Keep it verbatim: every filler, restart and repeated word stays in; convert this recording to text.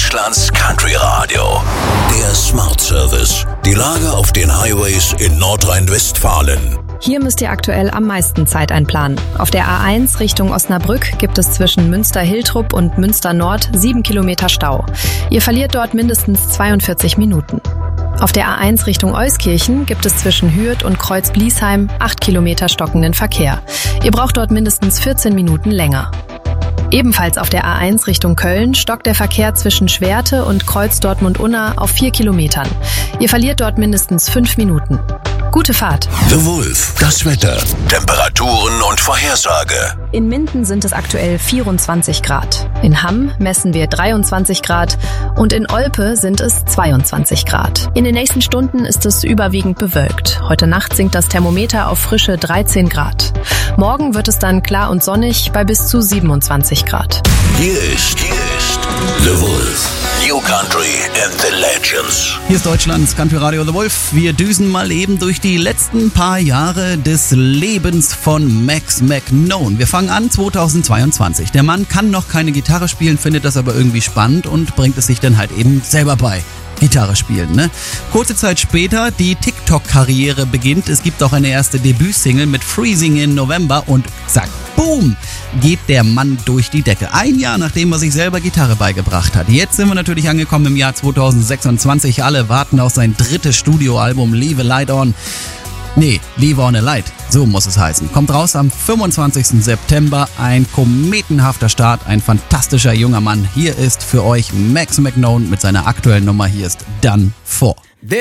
Deutschlands Country Radio. Der Smart Service. Die Lage auf den Highways in Nordrhein-Westfalen. Hier müsst ihr aktuell am meisten Zeit einplanen. Auf der A eins Richtung Osnabrück gibt es zwischen Münster-Hiltrup und Münster-Nord sieben Kilometer Stau. Ihr verliert dort mindestens zweiundvierzig Minuten. Auf der A eins Richtung Euskirchen gibt es zwischen Hürth und Kreuz-Bliesheim acht Kilometer stockenden Verkehr. Ihr braucht dort mindestens vierzehn Minuten länger. Ebenfalls auf der A eins Richtung Köln stockt der Verkehr zwischen Schwerte und Kreuz Dortmund-Unna auf vier Kilometern. Ihr verliert dort mindestens fünf Minuten. Gute Fahrt. The Wolf. Das Wetter, Temperaturen und Vorhersage. In Minden sind es aktuell vierundzwanzig Grad. In Hamm messen wir dreiundzwanzig Grad und in Olpe sind es zweiundzwanzig Grad. In den nächsten Stunden ist es überwiegend bewölkt. Heute Nacht sinkt das Thermometer auf frische dreizehn Grad. Morgen wird es dann klar und sonnig bei bis zu siebenundzwanzig Grad. Hier ist, hier ist The Wolf. New Country and the Legends. Hier ist Deutschlands Country Radio The Wolf. Wir düsen mal eben durch die letzten paar Jahre des Lebens von Max McKnone. Wir fangen an zweitausendzweiundzwanzig. Der Mann kann noch keine Gitarre spielen, findet das aber irgendwie spannend und bringt es sich dann halt eben selber bei. Gitarre spielen, ne? Kurze Zeit später, die TikTok-Karriere beginnt. Es gibt auch eine erste Debütsingle mit Freezing in November und zack, boom, geht der Mann durch die Decke. Ein Jahr, nachdem er sich selber Gitarre beigebracht hat. Jetzt sind wir natürlich angekommen im Jahr zweitausendsechsundzwanzig. Alle warten auf sein drittes Studioalbum Leave a Light On. Nee, Leave on a Light, so muss es heißen. Kommt raus am fünfundzwanzigsten September. Ein kometenhafter Start, ein fantastischer junger Mann. Hier ist für euch Max McKnone mit seiner aktuellen Nummer. Hier ist Done For.